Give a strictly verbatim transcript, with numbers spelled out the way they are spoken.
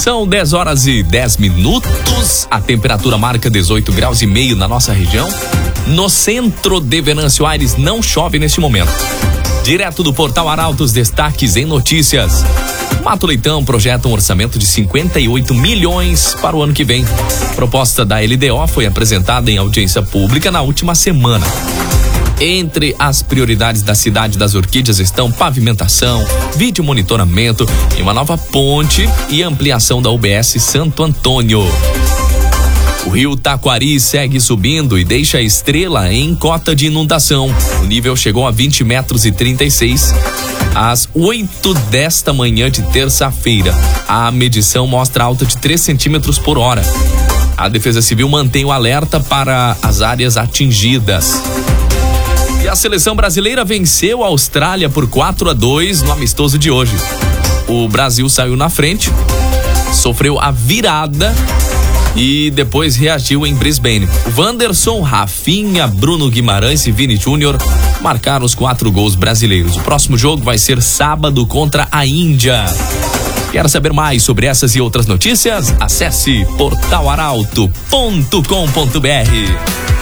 São dez horas e dez minutos. A temperatura marca dezoito graus e meio na nossa região. No centro de Venâncio Aires não chove neste momento. Direto do Portal Arautos, destaques em notícias. Mato Leitão projeta um orçamento de cinquenta e oito milhões para o ano que vem. A proposta da L D O foi apresentada em audiência pública na última semana. Entre as prioridades da cidade das Orquídeas estão pavimentação, vídeo monitoramento e uma nova ponte e ampliação da U B S Santo Antônio. O rio Taquari segue subindo e deixa a Estrela em cota de inundação. O nível chegou a vinte metros e trinta e seis. Às oito desta manhã de terça-feira, a medição mostra alta de três centímetros por hora. A Defesa Civil mantém o alerta para as áreas atingidas. E a seleção brasileira venceu a Austrália por quatro a dois no amistoso de hoje. O Brasil saiu na frente, sofreu a virada e depois reagiu em Brisbane. Wanderson, Rafinha, Bruno Guimarães e Vini Júnior marcaram os quatro gols brasileiros. O próximo jogo vai ser sábado contra a Índia. Quer saber mais sobre essas e outras notícias? Acesse portal arauto ponto com ponto br.